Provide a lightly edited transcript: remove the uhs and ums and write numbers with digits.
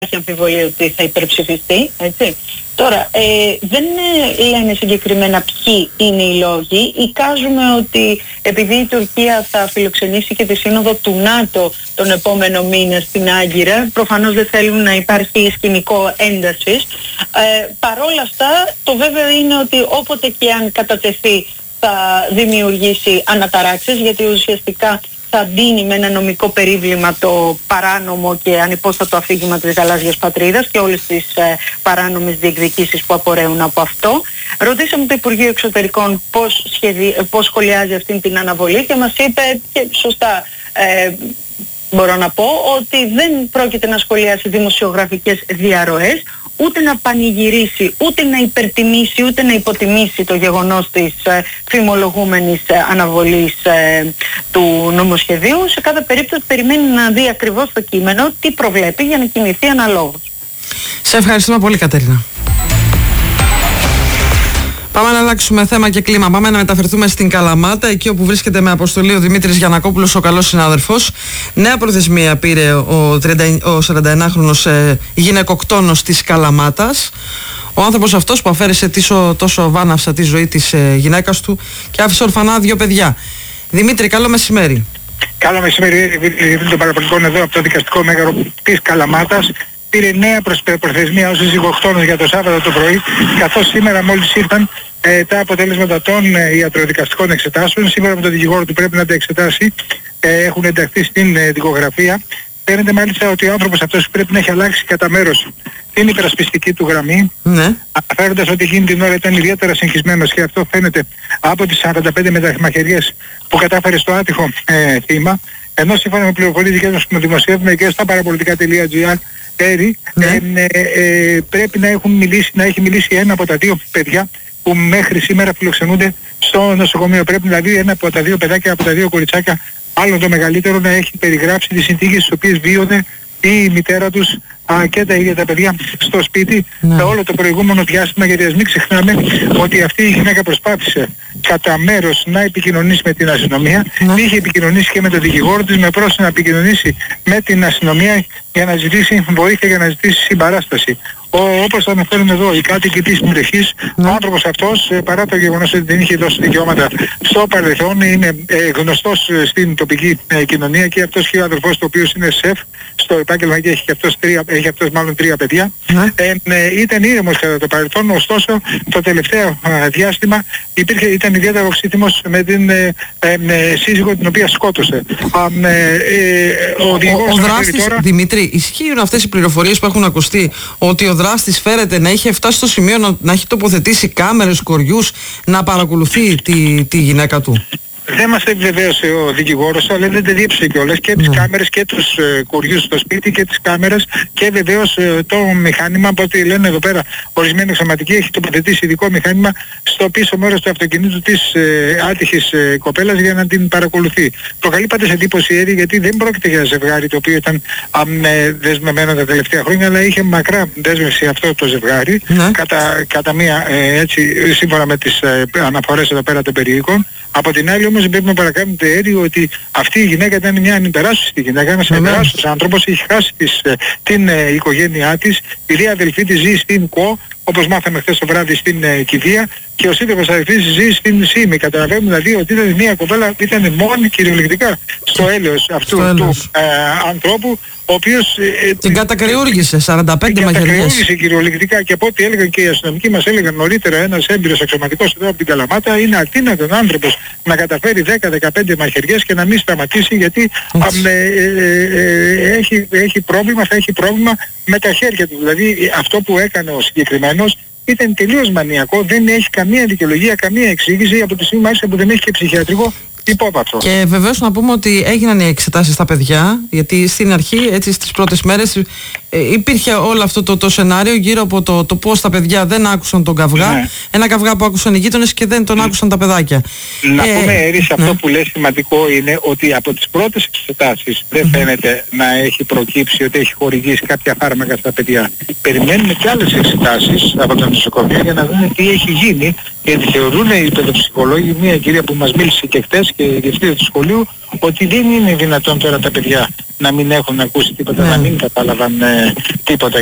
υπάρχει αμφιβολία ότι θα υπερψηφιστεί, έτσι. Τώρα, δεν λένε συγκεκριμένα ποιοι είναι οι λόγοι. Εικάζουμε ότι επειδή η Τουρκία θα φιλοξενήσει και τη σύνοδο του ΝΑΤΟ τον επόμενο μήνα στην Άγκυρα, προφανώς δεν θέλουν να υπάρχει σκηνικό έντασης. Παρόλα αυτά, το βέβαιο είναι ότι όποτε και αν κατατεθεί θα δημιουργήσει αναταράξεις, γιατί ουσιαστικά θα ντύνει με ένα νομικό περίβλημα το παράνομο και ανυπόστατο αφήγημα της γαλάζιας πατρίδας και όλες τις παράνομες διεκδικήσεις που απορρέουν από αυτό. Ρωτήσαμε το Υπουργείο Εξωτερικών πώς σχολιάζει αυτήν την αναβολή και μας είπε, και σωστά μπορώ να πω, ότι δεν πρόκειται να σχολιάσει δημοσιογραφικές διαρροές, ούτε να πανηγυρίσει, ούτε να υπερτιμήσει, ούτε να υποτιμήσει το γεγονός της φημολογούμενης αναβολής του νομοσχεδίου. Σε κάθε περίπτωση περιμένει να δει ακριβώς το κείμενο τι προβλέπει για να κινηθεί αναλόγως. Σε ευχαριστούμε πολύ, Κατερίνα. Πάμε να αλλάξουμε θέμα και κλίμα. Πάμε να μεταφερθούμε στην Καλαμάτα, εκεί όπου βρίσκεται με αποστολή ο Δημήτρης Γιαννακόπουλος, ο καλός συνάδελφος. Νέα προθεσμία πήρε ο 41χρονος γυναικοκτόνος της Καλαμάτας. Ο άνθρωπος αυτός που αφαίρεσε τόσο βάναυσα τη ζωή της γυναίκας του και άφησε ορφανά 2 παιδιά. Δημήτρη, καλό μεσημέρι. Καλό μεσημέρι, των παραπολιτικών εδώ από το δικαστικό μέγαρο της Καλαμάτας. Πήρε νέα προθεσμία ως ζυγοκτόνος για το Σάββατο το πρωί, καθώς σήμερα μόλις ήρθαν τα αποτελέσματα των ιατροδικαστικών εξετάσεων. Σήμερα με τον δικηγόρο του πρέπει να τα εξετάσει, έχουν ενταχθεί στην δικογραφία. Φαίνεται μάλιστα ότι ο άνθρωπος αυτός πρέπει να έχει αλλάξει κατά μέρος την υπερασπιστική του γραμμή, αναφέροντας ότι εκείνη την ώρα ήταν ιδιαίτερα συγχυσμένος, και αυτό φαίνεται από τις 45 μεταμαχαιριές που κατάφερε στο άτυχο θύμα. Ενώ σύμφωνα με πληροφορίες δικές μας που δημοσιεύουμε και στα παραπολιτικά.gr, πρέπει να έχει μιλήσει ένα από τα 2 παιδιά που μέχρι σήμερα φιλοξενούνται στο νοσοκομείο. Πρέπει δηλαδή ένα από τα 2 παιδάκια, από τα 2 κοριτσάκια, άλλο το μεγαλύτερο, να έχει περιγράψει τις συνθήκες στις οποίες βίωνε η μητέρα τους και τα ίδια τα παιδιά στο σπίτι σε όλο το προηγούμενο διάστημα, γιατί ας μην ξεχνάμε ότι αυτή η γυναίκα προσπάθησε κατά μέρος να επικοινωνήσει με την αστυνομία, είχε επικοινωνήσει και με τον δικηγόρο της, με πρόσθεση να επικοινωνήσει με την αστυνομία για να ζητήσει βοήθεια, για να ζητήσει συμπαράσταση. Όπως το αναφέρουν εδώ οι κάτοικοι της περιοχής, ο άνθρωπος αυτός, παρά το γεγονός ότι δεν είχε δώσει δικαιώματα στο παρελθόν, είναι γνωστός στην τοπική κοινωνία, και αυτός και ο αδερφός του, ο οποίος είναι σεφ στο επάγγελμα και έχει αυτός μάλλον 3 παιδιά. Ήταν ήρεμος κατά το παρελθόν, ωστόσο το τελευταίο διάστημα ήταν ιδιαίτερα οξύτιμος με την σύζυγο την οποία σκότωσε. Ο δράστης, τώρα... Δημήτρη, ισχύουν αυτές οι πληροφορίες που έχουν ακουστεί, ότι ο δράστης φέρεται να είχε φτάσει στο σημείο να έχει τοποθετήσει κάμερες, κοριούς, να παρακολουθεί τη γυναίκα του? Δεν μας επιβεβαίωσε ο δικηγόρος, αλλά δεν τα διέψε κιόλας και τις κάμερες και τους κοριούς στο σπίτι και τις κάμερες, και βεβαίως το μηχάνημα, από ό,τι λένε εδώ πέρα ορισμένοι εξωματικοί, έχει τοποθετήσει ειδικό μηχάνημα στο πίσω μέρος του αυτοκινήτου της άτυχης κοπέλας για να την παρακολουθεί. Προκαλεί πάντως εντύπωση, γιατί δεν πρόκειται για ζευγάρι το οποίο ήταν δεσμευμένο τα τελευταία χρόνια, αλλά είχε μακρά δέσμευση αυτό το ζευγάρι, κατά μία έτσι, σύμφωνα με τις αναφορές εδώ πέρα των περιοίκων. Από την άλλη όμως πρέπει να παρακάνετε έργο ότι αυτή η γυναίκα ήταν μια ανυπεράσπιστη γυναίκα, ένας ανυπεράσπιστος άνθρωπος, είχε χάσει την οικογένειά της, η δύο αδελφή της ζει στην ΚΟ, όπως μάθαμε χθες το βράδυ στην Κηδεία, και ο σύντροφος αδελφής ζει στην ΣΥΜΗ. Καταλαβαίνουμε δηλαδή ότι ήταν μια κοπέλα που ήταν μόνη κυριολεκτικά στο έλεος αυτού του ανθρώπου, ο οποίος την κατακρεούργησε 45 μαχαιριές. Την κατακρεούργησε κυριολεκτικά, και από ό,τι έλεγαν και οι αστυνομικοί μας έλεγαν νωρίτερα, ένας έμπειρος αξιωματικός εδώ από την Καλαμάτα, είναι αδύνατον άνθρωπος να καταφέρει 10-15 μαχαιριές και να μην σταματήσει, γιατί έχει πρόβλημα, θα έχει πρόβλημα με τα χέρια του. Δηλαδή αυτό που έκανε ο συγκεκριμένος ήταν τελείως μανιακό, δεν έχει καμία δικαιολογία, καμία εξήγηση, από τη στιγμή μάλιστα που δεν έχει και ψυχιατρικό υπόβαθρο. Και βεβαίως να πούμε ότι έγιναν οι εξετάσεις στα παιδιά, γιατί στην αρχή, έτσι στις πρώτες μέρες, υπήρχε όλο αυτό το σενάριο γύρω από το πώς τα παιδιά δεν άκουσαν τον καυγά, ένα καυγά που άκουσαν οι γείτονες και δεν τον άκουσαν τα παιδάκια. Να πούμε, Έρης, αυτό που λες σημαντικό είναι ότι από τις πρώτες εξετάσεις δεν φαίνεται να έχει προκύψει ότι έχει χορηγήσει κάποια φάρμακα στα παιδιά. Περιμένουμε και άλλες εξετάσεις από το νοσοκομείο για να δούμε τι έχει γίνει, γιατί θεωρούν οι παιδοψυχολόγοι, μια κυρία που μας μίλησε και χτες και η διευθύντρια του σχολείου, ότι δεν είναι δυνατόν τώρα τα παιδιά να μην έχουν ακούσει τίποτα, Ναι. να μην κατάλαβαν τίποτα.